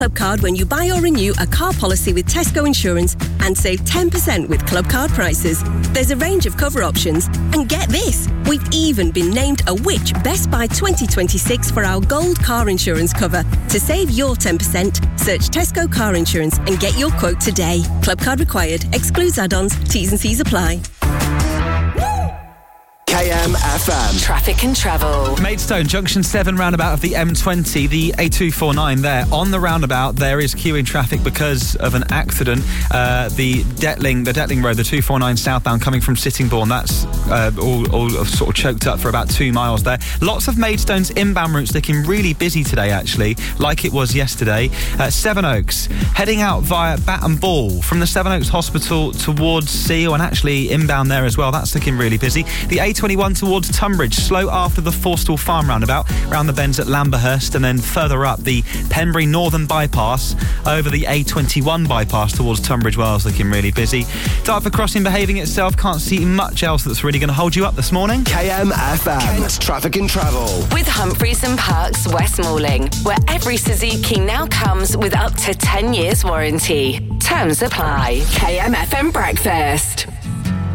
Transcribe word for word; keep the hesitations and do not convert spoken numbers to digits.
Club Card when you buy or renew a car policy with Tesco Insurance and save ten percent with Club Card prices. There's a range of cover options. And get this, we've even been named a Which Best Buy twenty twenty-six for our gold car insurance cover. To save your ten percent, search Tesco Car Insurance and get your quote today. Club Card required. Excludes add-ons. T's and C's apply. K M F M. Traffic and travel. Maidstone, Junction seven roundabout of the M twenty, the A two forty-nine there. On the roundabout, there is queuing traffic because of an accident. Uh, the Detling, the Detling Road, the two forty-nine southbound coming from Sittingbourne, that's uh, all, all sort of choked up for about two miles there. Lots of Maidstone's inbound routes looking really busy today, actually, like it was yesterday. Uh, Sevenoaks, heading out via Bat and Ball from the Sevenoaks Hospital towards Seal, and actually inbound there as well. That's looking really busy. The A twenty-one towards Tunbridge, slow after the Forstall Farm roundabout, round the bends at Lamberhurst, and then further up the Penbury Northern bypass over the A twenty-one bypass towards Tunbridge Wells, looking really busy. Dartford Crossing behaving itself, can't see much else that's really going to hold you up this morning. K M F M. Kent's Traffic and Travel. With Humphreys and Parks West Malling, where every Suzuki now comes with up to ten years warranty. Terms apply. K M F M Breakfast.